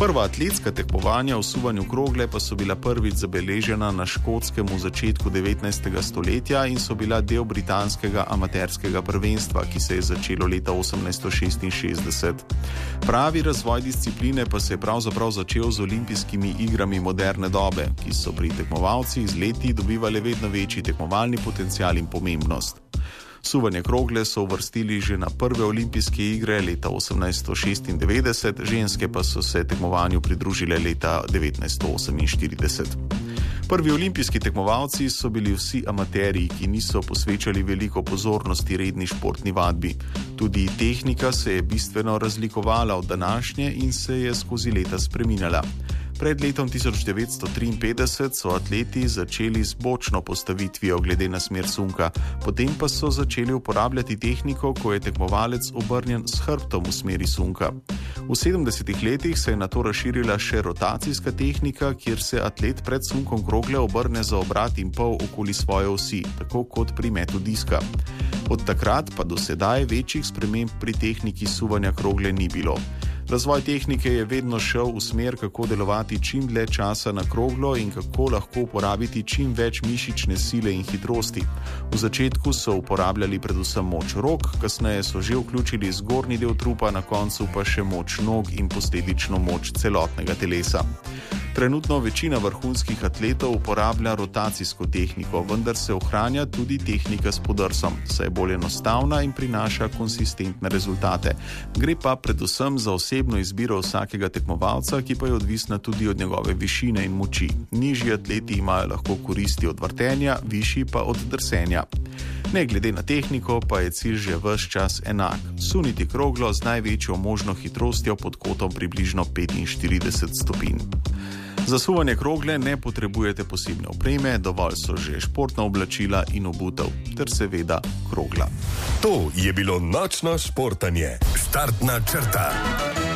Prva atletska tekmovanja v suvanju krogle pa so bila prvič zabeležena na Škotskem v začetku 19. stoletja in so bila del britanskega amaterskega prvenstva, ki se je začelo leta 1866. Pravi razvoj discipline pa se je pravzaprav začel z olimpijskimi igrami moderne dobe, ki so pri tekmovalcih z leti dobivali vedno večji tekmovalni potencial in pomembnost. Suvanje krogle so uvrstili že na prve olimpijske igre leta 1896, ženske pa so se tekmovanju pridružile leta 1948. Prvi olimpijski tekmovalci so bili vsi amaterji, ki niso posvečali veliko pozornosti redni športni vadbi. Tudi tehnika se je bistveno razlikovala od današnje in se je skozi leta spreminjala. Pred letom 1953 so atleti začeli z bočno postavitvijo glede na smer sunka, potem pa so začeli uporabljati tehniko, ko je tekmovalec obrnjen s hrbtom v smeri sunka. V 70-ih letih se je nato razširila še rotacijska tehnika, kjer se atlet pred sunkom krogle obrne za obrat in pol okoli svoje osi, tako kot pri metu diska. Od takrat pa do sedaj večjih sprememb pri tehniki suvanja krogle ni bilo. Razvoj tehnike je vedno šel v smer, kako delovati čim dlje časa na kroglo in kako lahko uporabiti čim več mišične sile in hitrosti. V začetku so uporabljali predvsem moč rok, kasneje so že vključili zgornji del trupa, na koncu pa še moč nog in posledično moč celotnega telesa. Trenutno večina vrhunskih atletov uporablja rotacijsko tehniko, vendar se ohranja tudi tehnika s podrsom, saj je bolj enostavna in prinaša konsistentne rezultate. Gre pa predvsem za osebno izbiro vsakega tekmovalca, ki pa je odvisna tudi od njegove višine in moči. Nižji atleti imajo lahko koristi od vrtenja, višji pa od drsenja. Ne glede na tehniko pa je cilj že ves čas enak. Suniti kroglo z največjo možno hitrostjo pod kotom približno 45 stopinj. Za suvanje krogle ne potrebujete posebne opreme, dovolj so že športna oblačila in obutev, ter seveda krogla. To je bilo nočno športanje. Startna črta.